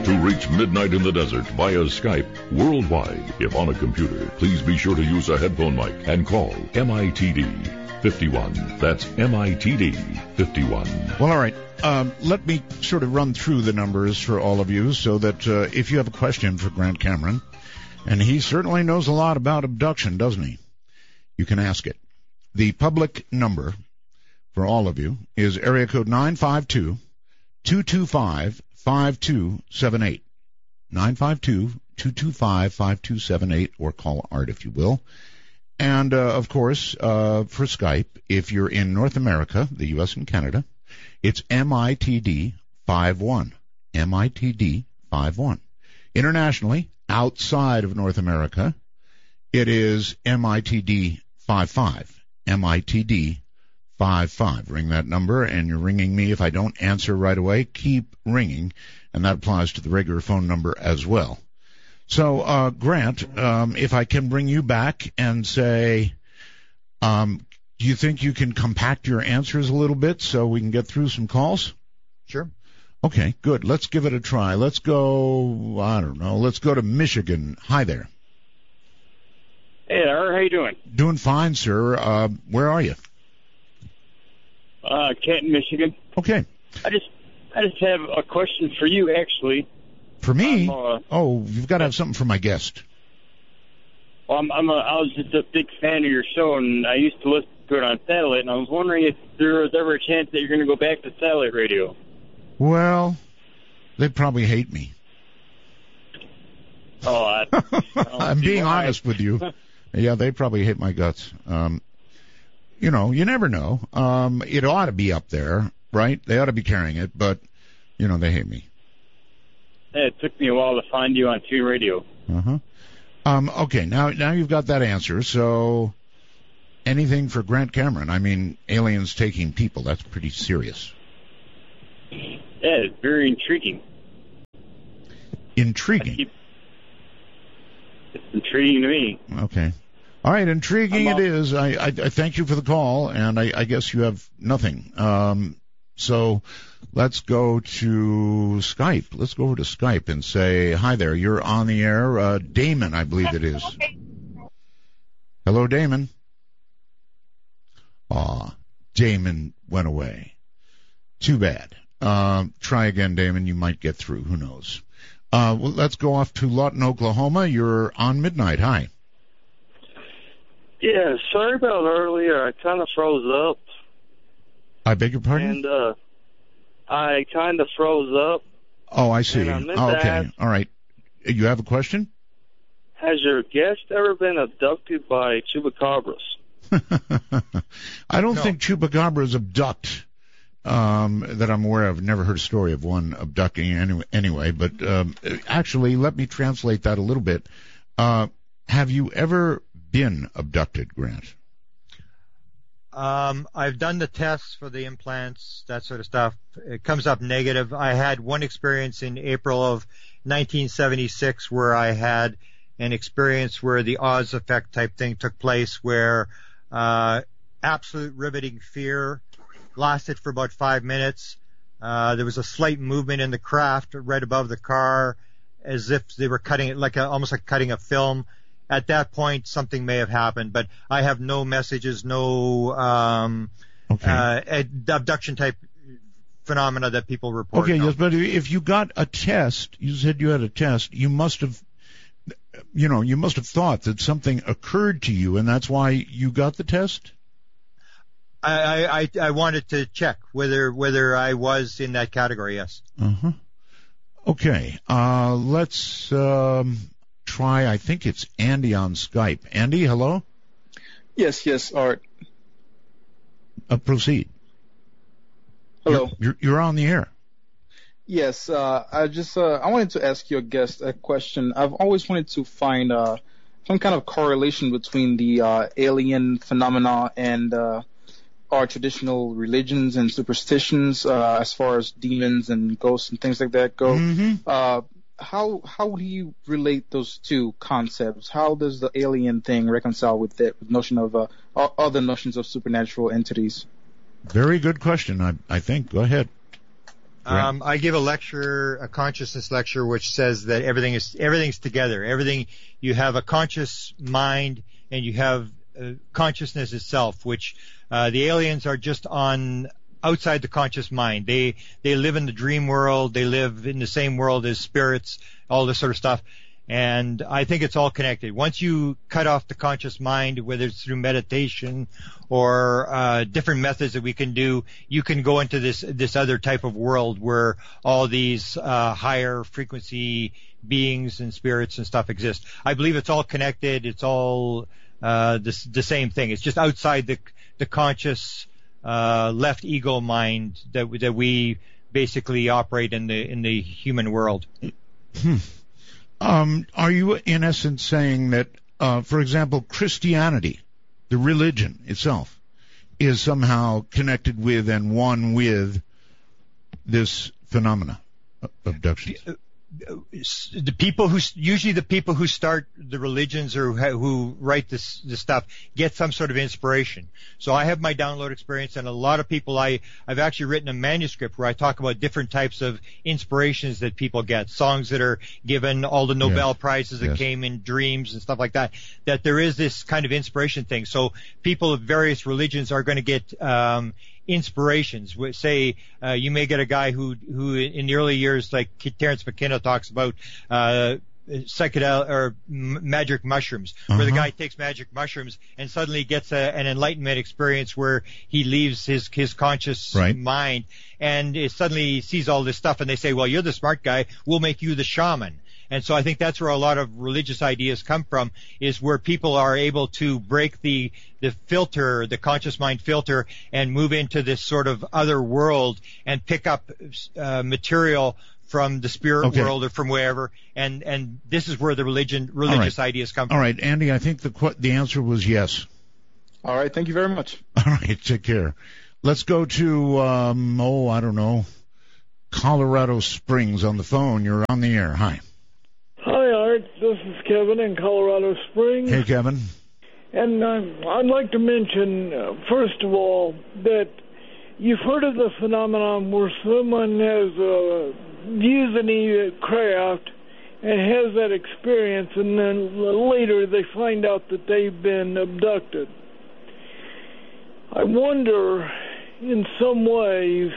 To reach Midnight in the Desert via Skype worldwide, if on a computer, please be sure to use a headphone mic and call MITD 51. That's MITD 51. Well, all right. Let me sort of run through the numbers for all of you so that if you have a question for Grant Cameron, and he certainly knows a lot about abduction, doesn't he? You can ask it. The public number for all of you is area code 952-225-5278. 952-225-5278, or call Art if you will. And, of course, for Skype, if you're in North America, the U.S. and Canada, it's MITD 51. MITD 51. Internationally, outside of North America, it is MITD 55. MITD 55. Ring that number, and you're ringing me. If I don't answer right away, keep ringing, and that applies to the regular phone number as well. So, Grant, if I can bring you back and say, do you think you can compact your answers a little bit so we can get through some calls? Sure. Okay, good. Let's give it a try. Let's go, I don't know, let's go to Michigan. Hi there. Hey there, how you doing? Doing fine, sir. Where are you? Canton, Michigan. Okay. I just have a question for you, actually. For me? You've got to have something for my guest. Well, I was just a big fan of your show, and I used to listen to it on satellite, and I was wondering if there was ever a chance that you're going to go back to satellite radio. Well, they'd probably hate me. Oh, I'm being honest with you. Yeah, they probably hate my guts. You know, you never know. It ought to be up there, right? They ought to be carrying it, but, you know, they hate me. It took me a while to find you on Tune Radio. Uh-huh. Okay, now you've got that answer, so anything for Grant Cameron? I mean, aliens taking people, that's pretty serious. Yeah, it's very intriguing. Intriguing? It's intriguing to me. Okay. All right, intriguing it is. I thank you for the call, and I guess you have nothing. So let's go to Skype. Let's go over to Skype and say, hi there, you're on the air. Damon, I believe it is. Hello, Damon. Aw, Damon went away. Too bad. Try again, Damon. You might get through. Who knows? Well, let's go off to Lawton, Oklahoma. You're on Midnight. Hi. Yeah, sorry about earlier. I kind of froze up. I beg your pardon? And I kind of froze up. Oh, I see. And okay. All right. You have a question? Has your guest ever been abducted by chupacabras? I don't think chupacabras abduct that I'm aware of. Never heard a story of one abducting anyway. But actually, let me translate that a little bit. Have you ever been abducted, Grant? I've done the tests for the implants, that sort of stuff. It comes up negative. I had one experience in April of 1976 where I had an experience where the Oz effect type thing took place, where absolute riveting fear lasted for about 5 minutes. There was a slight movement in the craft right above the car, as if they were cutting it, almost like cutting a film. At that point, something may have happened, but I have no messages, no abduction type phenomena that people report. Okay, yes, but if you got a test, you said you had a test, you must have thought that something occurred to you, and that's why you got the test? I wanted to check whether I was in that category, yes. Uh-huh. Okay, let's try, I think it's Andy on Skype. Andy, hello? Yes, Art. Proceed. Hello. You're on the air. Yes, I wanted to ask your guest a question. I've always wanted to find some kind of correlation between the alien phenomena and our traditional religions and superstitions as far as demons and ghosts and things like that go. Mm-hmm. How do you relate those two concepts? How does the alien thing reconcile with the notion of other notions of supernatural entities? Very good question, I think. Go ahead. I give a lecture, a consciousness lecture, which says that everything's together. You have a conscious mind and you have consciousness itself, which the aliens are just on outside the conscious mind. They live in the dream world. They live in the same world as spirits, all this sort of stuff. And I think it's all connected. Once you cut off the conscious mind, whether it's through meditation or different methods that we can do, you can go into this other type of world where all these higher frequency beings and spirits and stuff exist. I believe it's all connected. It's all the same thing. It's just outside the conscious left ego mind that we basically operate in the human world. Are you in essence saying that, for example, Christianity, the religion itself, is somehow connected with and one with this phenomena of abductions? The people who start the religions or who write this stuff get some sort of inspiration. So I have my download experience, and a lot of people, I've actually written a manuscript where I talk about different types of inspirations that people get, songs that are given, all the Nobel Prizes that came in dreams and stuff like that, that there is this kind of inspiration thing. So people of various religions are going to get inspirations. Say you may get a guy who in the early years, like Terence McKenna talks about psychedelic or magic mushrooms, where the guy takes magic mushrooms and suddenly gets an enlightenment experience where he leaves his conscious mind and suddenly sees all this stuff, and they say, well, you're the smart guy, we'll make you the shaman. And so I think that's where a lot of religious ideas come from, is where people are able to break the filter, the conscious mind filter, and move into this sort of other world and pick up material from the spirit world or from wherever. And this is where the religious ideas come from. All right, Andy, I think the answer was yes. All right, thank you very much. All right, take care. Let's go to, I don't know, Colorado Springs on the phone. You're on the air. Hi. Hi, Art. This is Kevin in Colorado Springs. Hey, Kevin. And I'd like to mention, first of all, that you've heard of the phenomenon where someone has views any craft and has that experience, and then later they find out that they've been abducted. I wonder, in some ways,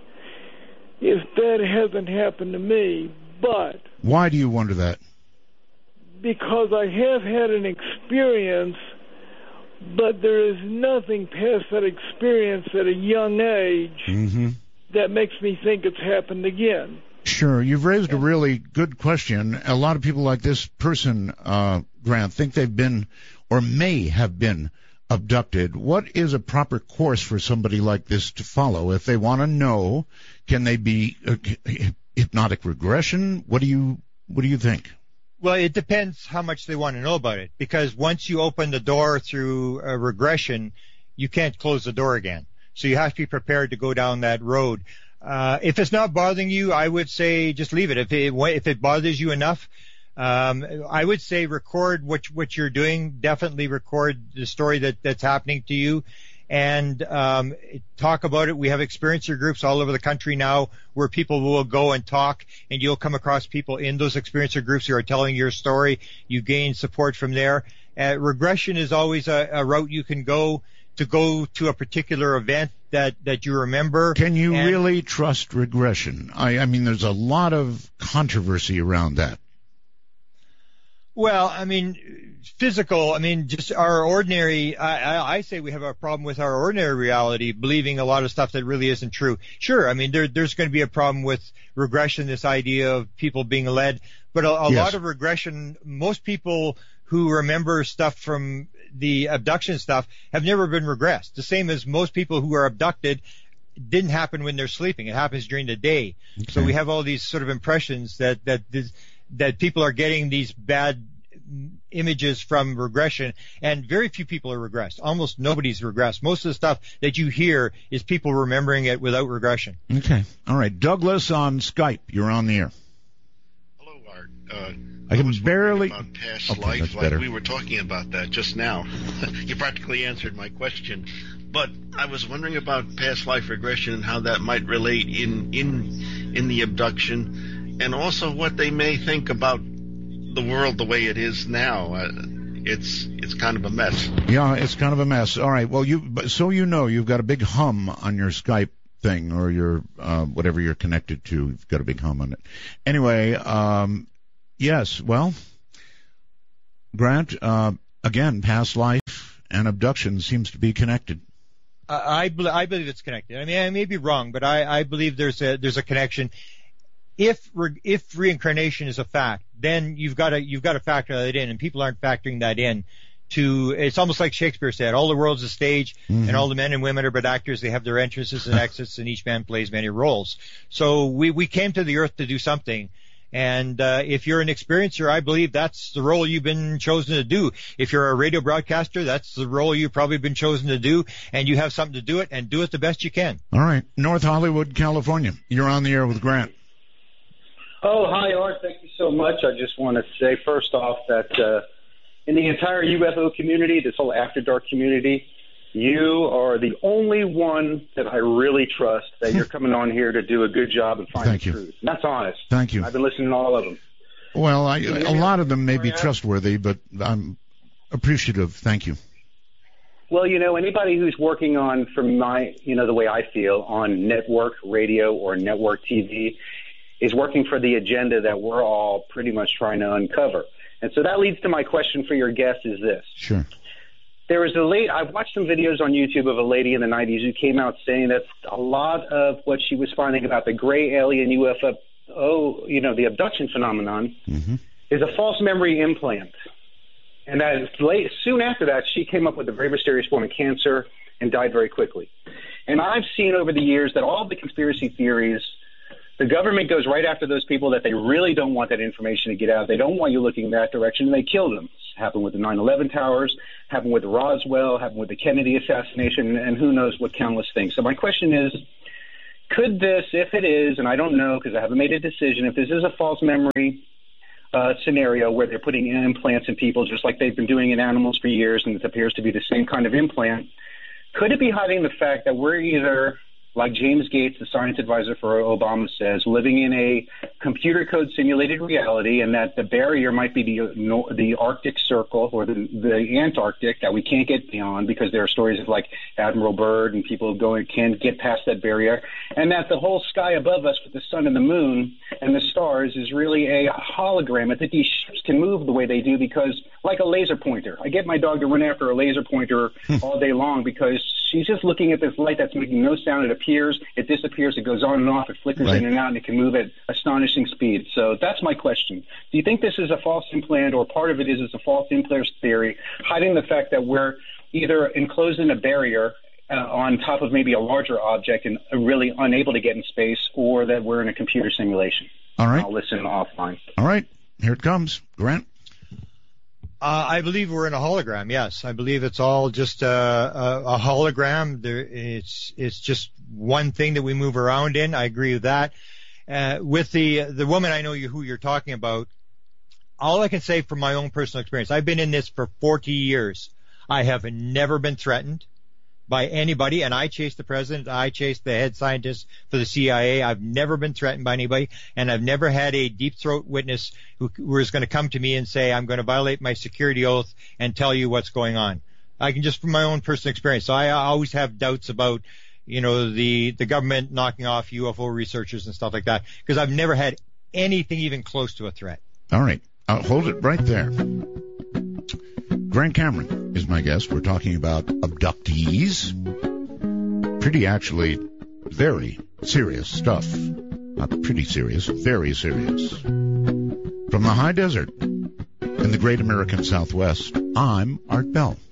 if that hasn't happened to me, but... Why do you wonder that? Because I have had an experience, but there is nothing past that experience at a young age that makes me think it's happened again. Sure. You've raised a really good question. A lot of people like this person, Grant, think they've been or may have been abducted. What is a proper course for somebody like this to follow? If they want to know, can they be hypnotic regression? What do you think? Well, it depends how much they want to know about it, because once you open the door through a regression, you can't close the door again. So you have to be prepared to go down that road. If it's not bothering you, I would say just leave it. If it bothers you enough, I would say record what you're doing. Definitely record the story that's happening to you, and talk about it. We have experiencer groups all over the country now where people will go and talk, and you'll come across people in those experiencer groups who are telling your story. You gain support from there. Regression is always a route you can go to a particular event that you remember. Can you really trust regression? I mean, there's a lot of controversy around that. Well, I mean, just our ordinary, I say we have a problem with our ordinary reality, believing a lot of stuff that really isn't true. Sure, I mean, there's going to be a problem with regression, this idea of people being led, but a lot of regression, most people who remember stuff from the abduction stuff have never been regressed. The same as most people who are abducted didn't happen when they're sleeping. It happens during the day. Okay. So we have all these sort of impressions that people are getting these bad images from regression, and very few people are regressed. Almost nobody's regressed. Most of the stuff that you hear is people remembering it without regression. Okay. All right. Douglas on Skype. You're on the air. Hello, Art. I can barely... About past life, like we were talking about that just now. You practically answered my question. But I was wondering about past life regression and how that might relate in the abduction, and also what they may think about the world the way it is now. It's kind of a mess. Yeah, it's kind of a mess. All right. Well, you've got a big hum on your Skype thing, or your whatever you're connected to. You've got a big hum on it. Anyway, yes. Well, Grant, again, past life and abduction seems to be connected. I believe it's connected. I mean, I may be wrong, but I believe there's a connection. If reincarnation is a fact, then you've got to factor that in, and people aren't factoring that in. It's almost like Shakespeare said, all the world's a stage, and all the men and women are but actors. They have their entrances and exits, and each man plays many roles. So we came to the earth to do something. And if you're an experiencer, I believe that's the role you've been chosen to do. If you're a radio broadcaster, that's the role you've probably been chosen to do, and you have something to do it, and do it the best you can. All right. North Hollywood, California. You're on the air with Grant. Oh, hi, Art. Thank you so much. I just want to say, first off, that in the entire UFO community, this whole After Dark community, you are the only one that I really trust, that you're coming on here to do a good job and find the truth. And that's honest. Thank you. I've been listening to all of them. Well, a lot of them may be trustworthy, but I'm appreciative. Thank you. Well, anybody who's working on, from my, the way I feel, on network radio or network TV is working for the agenda that we're all pretty much trying to uncover. And so that leads to my question for your guest is this. Sure. There was I've watched some videos on YouTube of a lady in the 90s who came out saying that a lot of what she was finding about the gray alien UFO, the abduction phenomenon, is a false memory implant. And that soon after that, she came up with a very mysterious form of cancer and died very quickly. And I've seen over the years that all the conspiracy theories, the government goes right after those people that they really don't want that information to get out. They don't want you looking in that direction, and they kill them. It's happened with the 9/11 towers, happened with the Roswell, happened with the Kennedy assassination, and who knows what countless things. So my question is, could this, if it is, and I don't know because I haven't made a decision, if this is a false memory scenario where they're putting implants in people just like they've been doing in animals for years, and it appears to be the same kind of implant, could it be hiding the fact that we're either, like James Gates, the science advisor for Obama, says, living in a computer code simulated reality, and that the barrier might be the Arctic Circle or the Antarctic that we can't get beyond because there are stories of like Admiral Byrd and people can't get past that barrier, and that the whole sky above us with the sun and the moon and the stars is really a hologram, and that these ships can move the way they do because, like a laser pointer. I get my dog to run after a laser pointer all day long because she's just looking at this light that's making no sound. It appears, it disappears, it goes on and off, it flickers in and out, and it can move at astonishing speed. So that's my question. Do you think this is a false implant, or part of it is a false implant theory, hiding the fact that we're either enclosed in a barrier on top of maybe a larger object and really unable to get in space, or that we're in a computer simulation? All right. I'll listen offline. All right. Here it comes. Grant? I believe we're in a hologram. Yes, I believe it's all just a hologram. It's just one thing that we move around in. I agree with that. With the woman I know who you're talking about, all I can say from my own personal experience, I've been in this for 40 years. I have never been threatened by anybody, and I chased the president. I chased the head scientist for the CIA. I've never been threatened by anybody, and I've never had a deep throat witness who was going to come to me and say, I'm going to violate my security oath and tell you what's going on. I can just from my own personal experience. So I always have doubts about, the government knocking off UFO researchers and stuff like that, because I've never had anything even close to a threat. All right. I'll hold it right there. Grant Cameron is my guest. We're talking about abductees. Pretty, actually, very serious stuff. Not pretty serious, very serious. From the high desert in the great American Southwest, I'm Art Bell.